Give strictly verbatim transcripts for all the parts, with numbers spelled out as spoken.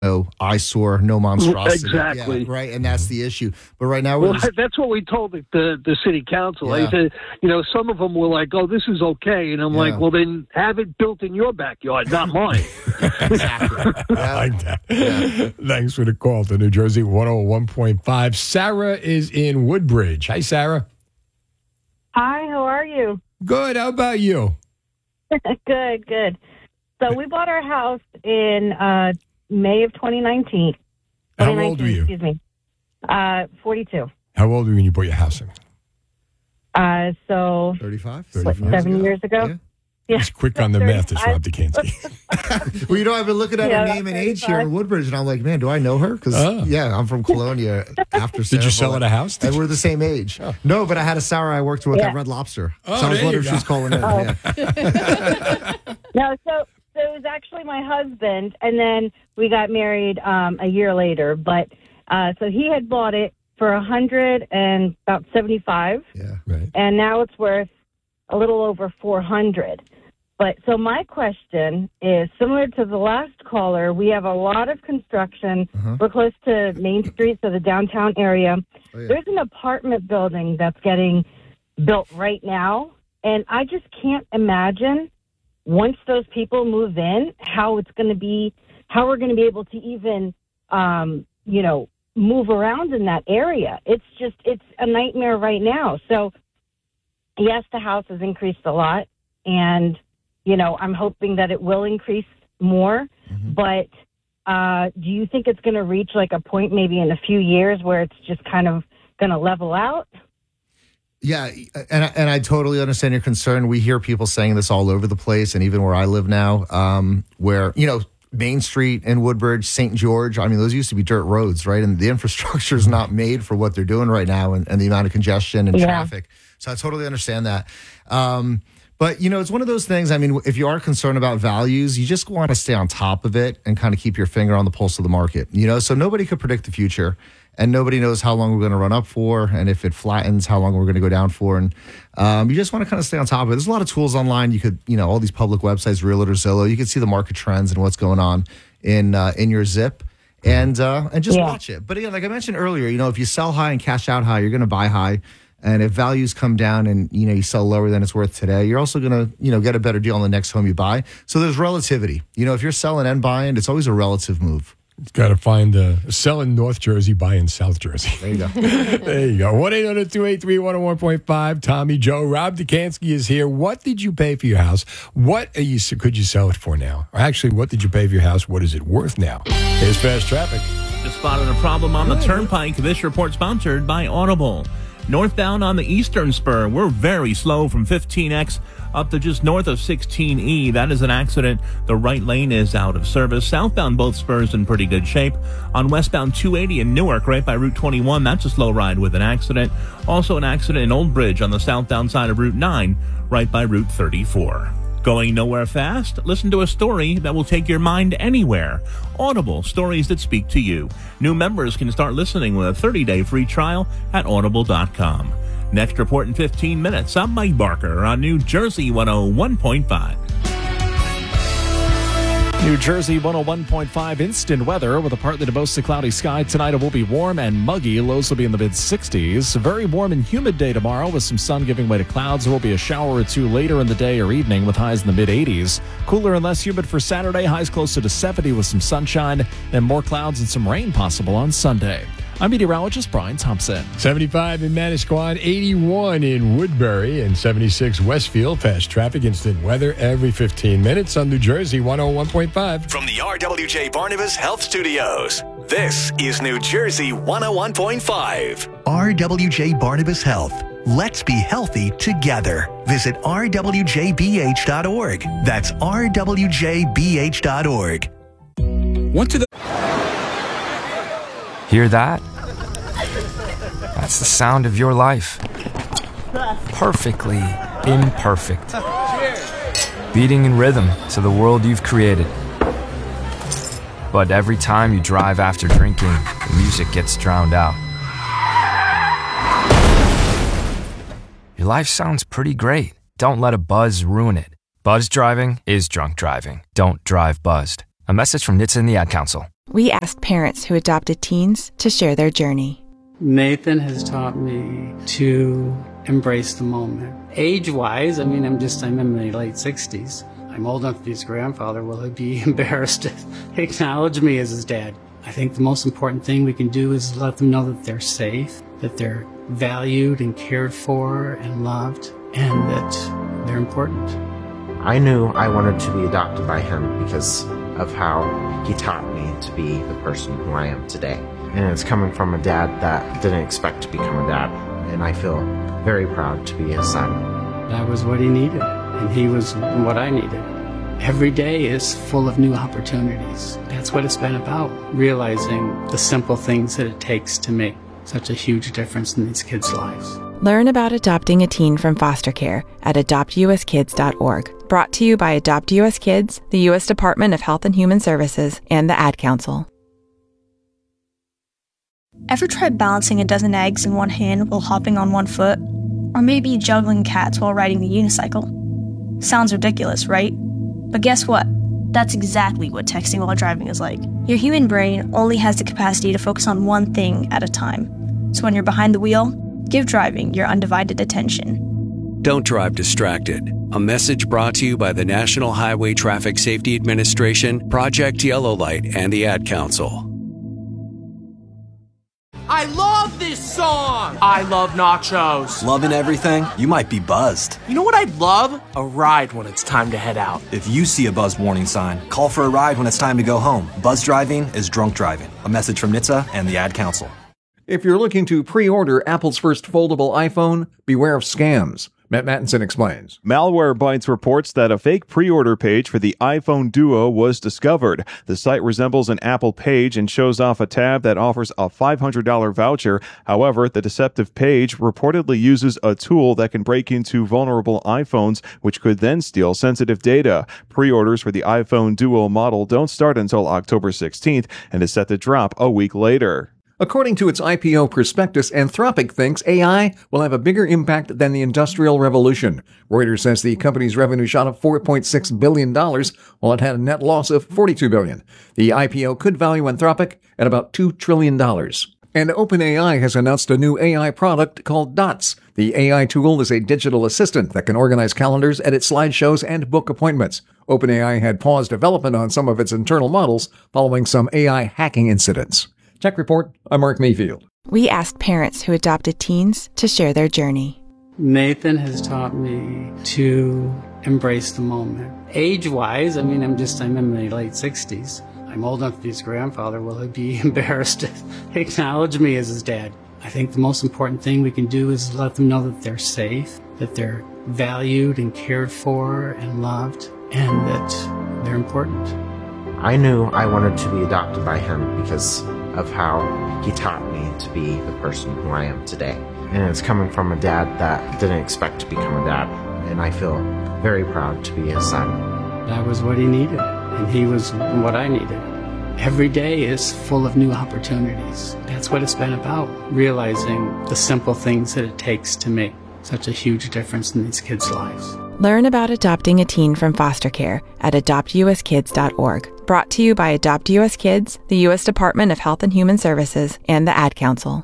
no eyesore, no monstrosity. Exactly. Yeah, right, and that's the issue. But right now, we're Well, just, that's what we told the the, the city council. Yeah. I said, you know, some of them were like, "Oh, this is okay," and I'm Yeah. like, "Well, then have it built in your backyard, not mine." exactly. I like that. Thanks for the call to New Jersey one oh one point five. Sarah is in Woodbridge. Hi, Sarah. Hi, how are you? Good. How about you? Good, good. So we bought our house in uh, May of twenty nineteen. How old were you? Excuse me. Uh, forty-two. How old were you when you bought your house in? Uh, so thirty-five, what, thirty-five seven years ago. Yeah. Yeah. He's quick on the math, this Rob DeCanty. Well, you know, I've been looking at Yeah, her name and age here thirty-five. in Woodbridge, and I'm like, man, do I know her? Because, Oh. yeah, I'm from Colonia after Did you sell Sarah, at a house? And we're the same age. No, but I had a Sarah I worked with Yeah. at Red Lobster. Oh, so I was there wondering you if she's go. calling in. Oh. Yeah. No, so so it was actually my husband, and then we got married um, a year later. But uh, so he had bought it for a hundred and about seventy-five, Yeah. Right. and now it's worth a little over four hundred. But so my question is similar to the last caller. We have a lot of construction. Uh-huh. We're close to Main Street, so the downtown area. Oh, yeah. There's an apartment building that's getting built right now, and I just can't imagine once those people move in how it's going to be, how we're going to be able to even, um, you know, move around in that area. It's just, it's a nightmare right now. So, yes, the house has increased a lot, and you know, I'm hoping that it will increase more, Mhm. but uh, do you think it's going to reach like a point maybe in a few years where it's just kind of going to level out? Yeah, and I, and I totally understand your concern. We hear people saying this all over the place, and even where I live now, um, where, you know, Main Street in Woodbridge, Saint George, I mean, those used to be dirt roads, right? And the infrastructure is not made for what they're doing right now, and, and the amount of congestion and Yeah. traffic. So I totally understand that. Um, but, you know, it's one of those things. I mean, if you are concerned about values, you just want to stay on top of it and kind of keep your finger on the pulse of the market, you know? So nobody could predict the future, and nobody knows how long we're going to run up for, and if it flattens, how long we're going to go down for. And um, you just want to kind of stay on top of it. There's a lot of tools online. You could, you know, all these public websites, Realtor, Zillow, you can see the market trends and what's going on in uh, in your zip, and uh, and just Yeah. watch it. But again, like I mentioned earlier, you know, if you sell high and cash out high, you're going to buy high. And if values come down and, you know, you sell lower than it's worth today, you're also going to, you know, get a better deal on the next home you buy. So there's relativity. You know, if you're selling and buying, it's always a relative move. Got to find uh, sell in North Jersey, buy in South Jersey. There you go. There you go. one eight hundred two eight three one oh one point five. Tommy Joe. Rob DeCanski is here. What did you pay for your house? What are you, could you sell it for now? Or actually, what did you pay for your house? What is it worth now? Here's Fast Traffic. Just spotted a problem on the Turnpike. This report sponsored by Audible. Northbound on the Eastern Spur, we're very slow from fifteen X up to just north of sixteen E. That is an accident. The right lane is out of service. Southbound both spurs in pretty good shape. On westbound two eighty in Newark, right by Route twenty-one, that's a slow ride with an accident. Also an accident in Old Bridge on the southbound side of Route nine, right by Route thirty-four. Going nowhere fast? Listen to a story that will take your mind anywhere. Audible, stories that speak to you. New members can start listening with a thirty-day free trial at audible dot com. Next report in fifteen minutes. I'm Mike Barker on New Jersey one oh one point five. New Jersey one oh one point five instant weather with a partly to mostly cloudy sky. Tonight it will be warm and muggy. Lows will be in the mid sixties. A very warm and humid day tomorrow with some sun giving way to clouds. There will be a shower or two later in the day or evening with highs in the mid eighties. Cooler and less humid for Saturday. Highs closer to seventy with some sunshine. Then more clouds and some rain possible on Sunday. I'm meteorologist Brian Thompson. seventy-five in Manasquan, eighty-one in Woodbury, and seventy-six Westfield. Fast traffic, instant weather every fifteen minutes on New Jersey one oh one point five. From the R W J Barnabas Health Studios, this is New Jersey one oh one point five. R W J Barnabas Health. Let's be healthy together. Visit r w j b h dot org. That's r w j b h dot org. Want to the Hear that? That's the sound of your life. Perfectly imperfect. Beating in rhythm to the world you've created. But every time you drive after drinking, the music gets drowned out. Your life sounds pretty great. Don't let a buzz ruin it. Buzz driving is drunk driving. Don't drive buzzed. A message from N H T S A and the Ad Council. We asked parents who adopted teens to share their journey. Nathan has taught me to embrace the moment. Age-wise, I mean, I'm just, I'm in my late sixties. I'm old enough to be his grandfather. Will he be embarrassed to acknowledge me as his dad? I think the most important thing we can do is let them know that they're safe, that they're valued and cared for and loved, and that they're important. I knew I wanted to be adopted by him because of how he taught me to be the person who I am today. And it's coming from a dad that didn't expect to become a dad. And I feel very proud to be his son. That was what he needed, and he was what I needed. Every day is full of new opportunities. That's what it's been about, realizing the simple things that it takes to make such a huge difference in these kids' lives. Learn about adopting a teen from foster care at adopt u s kids dot org. Brought to you by Adopt U S Kids, the U S Department of Health and Human Services, and the Ad Council. Ever tried balancing a dozen eggs in one hand while hopping on one foot? Or maybe juggling cats while riding the unicycle? Sounds ridiculous, right? But guess what? That's exactly what texting while driving is like. Your human brain only has the capacity to focus on one thing at a time. So when you're behind the wheel, give driving your undivided attention. Don't drive distracted. A message brought to you by the National Highway Traffic Safety Administration, Project Yellow Light, and the Ad Council. I love this song! I love nachos. Loving everything? You might be buzzed. You know what I'd love? A ride when it's time to head out. If you see a buzz warning sign, call for a ride when it's time to go home. Buzz driving is drunk driving. A message from N H T S A and the Ad Council. If you're looking to pre-order Apple's first foldable iPhone, beware of scams. Matt Mattinson explains. Malwarebytes reports that a fake pre-order page for the iPhone Duo was discovered. The site resembles an Apple page and shows off a tab that offers a five hundred dollars voucher. However, the deceptive page reportedly uses a tool that can break into vulnerable iPhones, which could then steal sensitive data. Pre-orders for the iPhone Duo model don't start until October sixteenth and is set to drop a week later. According to its I P O prospectus, Anthropic thinks A I will have a bigger impact than the Industrial Revolution. Reuters says the company's revenue shot up four point six billion dollars, while it had a net loss of forty-two billion dollars. The I P O could value Anthropic at about two trillion dollars. And OpenAI has announced a new A I product called Dots. The A I tool is a digital assistant that can organize calendars, edit slideshows, and book appointments. OpenAI had paused development on some of its internal models following some A I hacking incidents. Tech Report, I'm Mark Mayfield. We asked parents who adopted teens to share their journey. Nathan has taught me to embrace the moment. Age-wise, I mean, I'm just, I'm in my late sixties. I'm old enough to be his grandfather. Will he be embarrassed to acknowledge me as his dad? I think the most important thing we can do is let them know that they're safe, that they're valued and cared for and loved, and that they're important. I knew I wanted to be adopted by him because of how he taught me to be the person who I am today. And it's coming from a dad that didn't expect to become a dad. And I feel very proud to be his son. That was what he needed, and he was what I needed. Every day is full of new opportunities. That's what it's been about, realizing the simple things that it takes to make such a huge difference in these kids' lives. Learn about adopting a teen from foster care at adopt u s kids dot org. Brought to you by Adopt U S Kids, the U S Department of Health and Human Services, and the Ad Council.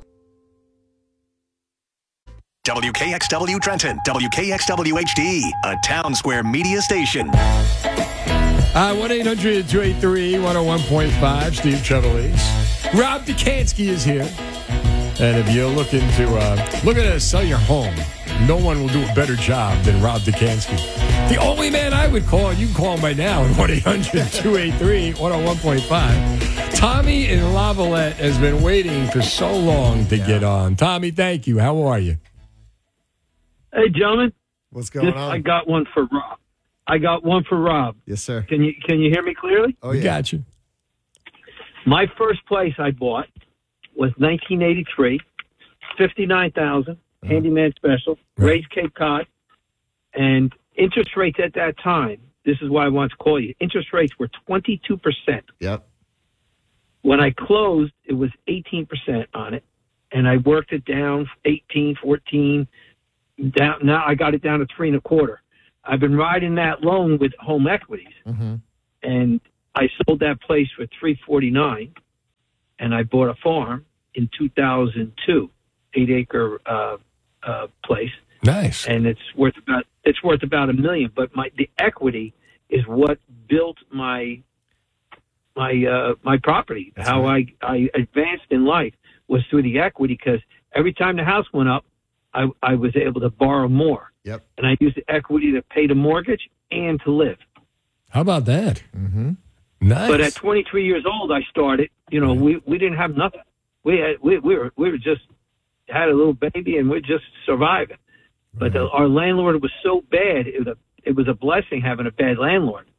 W K X W Trenton, W K X W H D, a Town Square media station. Uh, one eight hundred two eight three one oh one point five, Steve Chevelese. Rob Dekanski is here. And if you're looking to uh, looking to sell your home, no one will do a better job than Rob Dekanski. The only man I would call, you can call him by now at one eight hundred two eight three one oh one point five. Tommy in Lavalette has been waiting for so long to yeah. get on. Tommy, thank you. How are you? Hey, gentlemen. What's going this, on? I got one for Rob. I got one for Rob. Yes, sir. Can you can you hear me clearly? Oh, yeah. yeah. Got you. My first place I bought was nineteen eighty-three, fifty-nine thousand, uh-huh. handyman special, right. raised Cape Cod, and interest rates at that time, this is why I wanted to call you, interest rates were twenty-two percent. Yep. When I closed, it was eighteen percent on it, and I worked it down eighteen, fourteen, down. Now I got it down to three and a quarter. I've been riding that loan with home equities, mm-hmm. and I sold that place for three forty nine, and I bought a farm in two thousand two, eight acre uh, uh, place. Nice. And it's worth about it's worth about a million. But my the equity is what built my my uh, my property. That's How right. I I advanced in life was through the equity, because every time the house went up, I I was able to borrow more. Yep. And I used the equity to pay the mortgage and to live. How about that? Mm-hmm. Nice. But at twenty-three years old, I started. You know, we, we didn't have nothing. We had we we were we were just had a little baby, and we're just surviving. But the, our landlord was so bad; it was a it was a blessing having a bad landlord.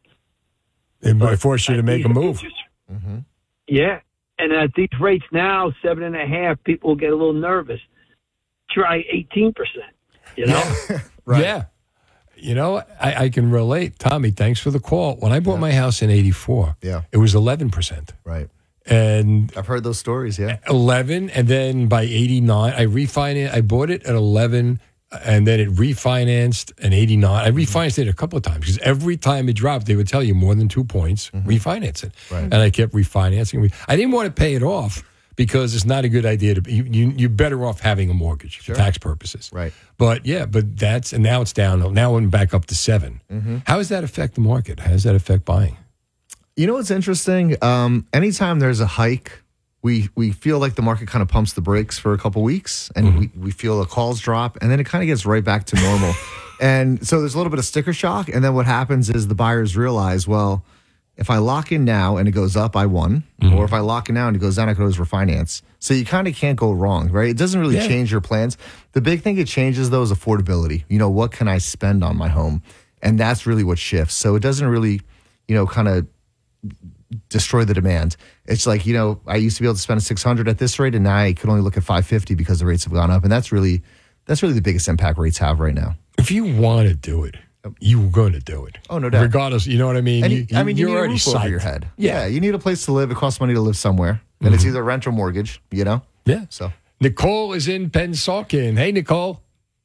It might force you to make a move. Mm-hmm. Yeah, and at these rates now, seven and a half, people get a little nervous. Try eighteen percent. You know. Right. Yeah. You know, I, I can relate. Tommy, thanks for the call. When I bought Yeah. my house in eighty-four, Yeah. it was eleven percent. Right. And I've heard those stories. Yeah. eleven, and then by eighty-nine, I refinanced. I bought it at eleven, and then it refinanced at eighty-nine. I refinanced it a couple of times because every time it dropped, they would tell you more than two points, refinance it. Right. And I kept refinancing. I didn't want to pay it off because it's not a good idea to. You, you, you're better off having a mortgage Sure. for tax purposes. Right. But yeah, but that's and now it's down. Now we're back up to seven. Mm-hmm. How does that affect the market? How does that affect buying? You know what's interesting? Um, anytime there's a hike, we we feel like the market kind of pumps the brakes for a couple weeks, and Mm-hmm. we, we feel the calls drop, and then it kind of gets right back to normal. And so there's a little bit of sticker shock, and then what happens is the buyers realize, well, if I lock in now and it goes up, I won. Mm-hmm. Or if I lock in now and it goes down, I can always refinance. So you kind of can't go wrong, right? It doesn't really Yeah. change your plans. The big thing it changes, though, is affordability. You know, what can I spend on my home? And that's really what shifts. So it doesn't really, you know, kind of destroy the demand. It's like, you know, I used to be able to spend six hundred at this rate, and now I could only look at five fifty because the rates have gone up. And that's really, that's really the biggest impact rates have right now. If you want to do it, you're going to do it. Oh, no doubt. Regardless, you know what I mean? And You- you, I mean, you you're need a already roof over psyched. your head. Yeah. Yeah, you need a place to live. It costs money to live somewhere, and it's either rent or mortgage. You know. Yeah. So Nicole is in Pennsauken. Hey, Nicole.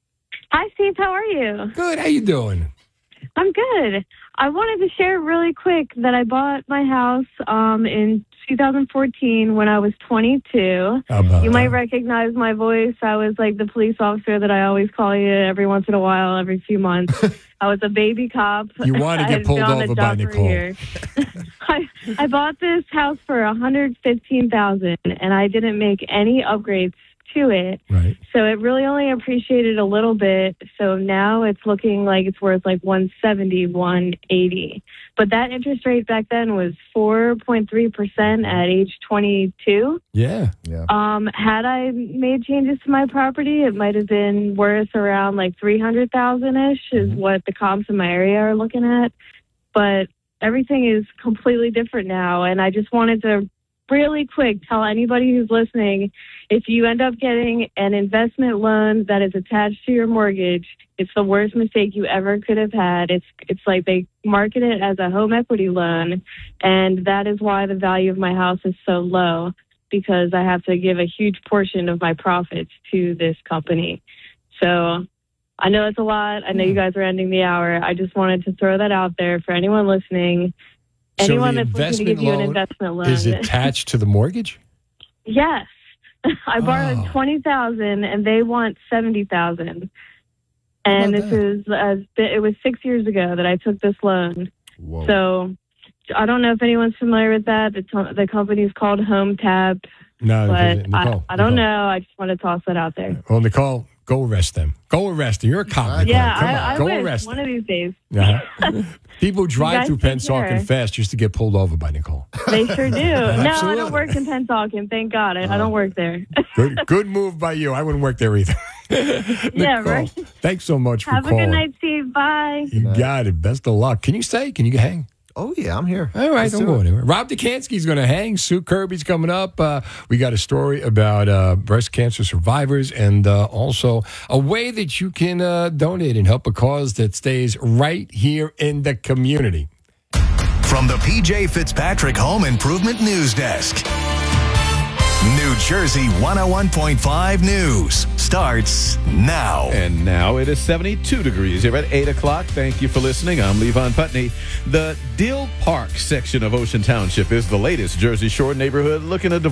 Hi, Steve. How are you? Good. How you doing? I'm good. I wanted to share really quick that I bought my house um, in two thousand fourteen when I was twenty-two. How about You might that? recognize my voice. I was like the police officer that I always call you every once in a while, every few months. I was a baby cop. You want to I get had pulled been on the over by job for a Nicole. year. I, I bought this house for one hundred fifteen thousand dollars, and I didn't make any upgrades to it. Right. So it really only appreciated a little bit. So now it's looking like it's worth like one seventy, one eighty. But that interest rate back then was four point three percent at age twenty-two. Yeah. Yeah. Um, had I made changes to my property, it might have been worth around like three hundred thousand ish is what the comps in my area are looking at. But everything is completely different now. And I just wanted to really quick tell anybody who's listening, if you end up getting an investment loan that is attached to your mortgage, it's the worst mistake you ever could have had. It's it's like they market it as a home equity loan, and that is why the value of my house is so low, because I have to give a huge portion of my profits to this company. So I know it's a lot. I know you guys are ending the hour. I just wanted to throw that out there for anyone listening. Anyone so the that's looking to investment give you an loan investment loan. is attached to the mortgage? Yes. I borrowed Oh. twenty thousand and they want seventy thousand. And this is uh, it was six years ago that I took this loan. Whoa. So I don't know if anyone's familiar with that. The, t- the company's called Home Tab. No, but Nicole. I, I don't Nicole. know. I just want to toss that out there. Well, Nicole, go arrest them. Go arrest them. You're a cop, Nicole. Yeah, Come on. I, I go wish arrest one them. of these days. Uh-huh. People drive guys through take Pennsauken care. fast just to get pulled over by Nicole. They sure do. No, I Absolutely. don't work in Pennsauken. Thank God. I, I don't work there. Good, good move by you. I wouldn't work there either. Yeah, Nicole, right. Thanks so much for Have a calling. good night, Steve. Bye. You got it. Best of luck. Can you stay? Can you hang? Oh yeah, I'm here. All right, Let's don't do go it. anywhere. Rob Dekanski's going to hang. Sue Kirby's coming up. Uh, we got a story about uh, breast cancer survivors and uh, also a way that you can uh, donate and help a cause that stays right here in the community. From the P J Fitzpatrick Home Improvement News Desk. New Jersey one oh one point five News starts now. And now it is seventy-two degrees here at eight o'clock. Thank you for listening. I'm Levon Putney. The Dill Park section of Ocean Township is the latest Jersey Shore neighborhood looking to